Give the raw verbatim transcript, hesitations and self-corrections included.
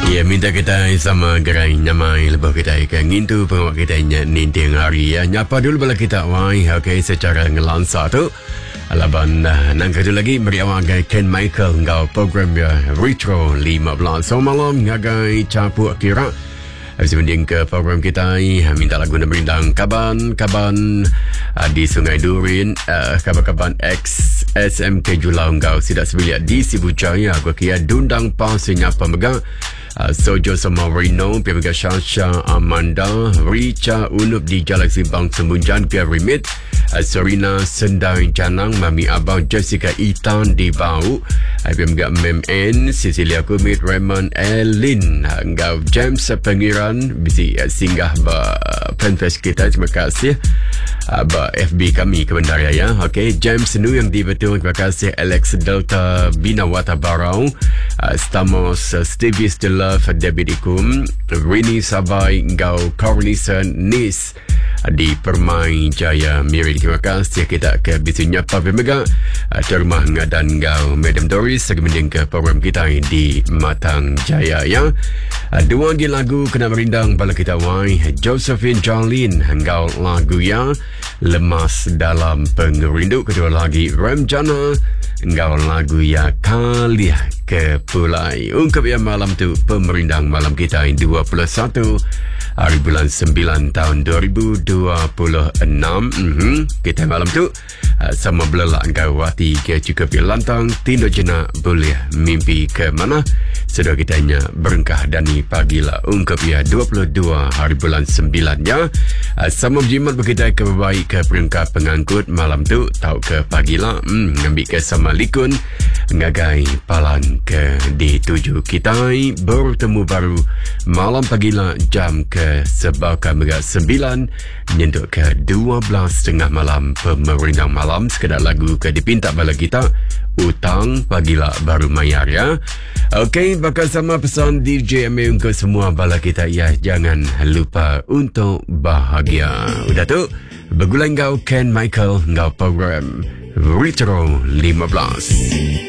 Ya, minta kita sama gerai nyamai lebih kita ikan ngintu pengawak kita ninting hari ya. Nyapa dulu bala kita wai okay, secara ngelansa tu. Alaban uh, nang kadu lagi beri awak gai Ken Michael ngau program ya Retro lima belas. So malam ngagai capu kira. Habis mending ke program kita minta lagu nak berindang Kaban Kaban uh, di Sungai Durin uh, Kaban-Kaban X S M K Julau ngau sidak sebilik di Sibujaya aku kia dundang pasnya pemegang uh, Sojo sama Rino pemegang Syasha Amanda Richa Unup di Galaxy Bang Sembunjan pia remit uh, Serena Sendai Janang Mami Abang Jessica Itan di Bau uh, pemegang Mem N Cecilia Kumit Raymond Elin uh, ngau James Pengiran bisi uh, singgah ba uh, fanfest kita. Terima kasih uh, ba F B kami Kebendaria ya. Okay, James Nu yang di betul. Terima kasih Alex Delta Binawata Barau uh, Stamos uh, Stevie Stella Debbie Dikum Rini Sabai Ngau Cornison Nis uh, di Permai Jaya Miri. Terima kasih kita ke bisunya Papi Mega uh, terumah ngadan Ngau Madam Doris segmending ke program kita di Matang Jaya ya. uh, dua lagi lagu kena merindang bala kita wai Josephine Jolin Ngau lagu ya Lemas Dalam Pengerindu. Kedua lagi Ramjana Ngau lagu ya Kali Kepulai. Ungkap ya malam tu pemerindang malam kita dua puluh satu hari bulan sembilan tahun dua ribu dua puluh enam. Mm-hmm. Kita malam tu uh, sama belelak engkau wati ke cukup lantang tindak jena boleh mimpi ke mana. Sudah kitanya berengkah dani pagilah ungkap ya dua puluh dua hari bulan sembilan ya. Uh, sama berjimat berkita ke baik ke peringkat pengangkut malam tu tahu ke pagilah hmm, ngambil ke sama likun ngagai palan ke di tujuh kita bertemu baru malam pagilah jam ke sebaka mega sembilan nyentuk ke dua belas tengah malam pemerintah malam sekedar lagu ke dipinta bala kita utang pagilah baru mayar ya. Okey, bakal sama pesan D J M A untuk semua bala kita ya, jangan lupa untuk bahagia. Udah tu bergulai ngau Ken Michael ngau program Retro lima belas.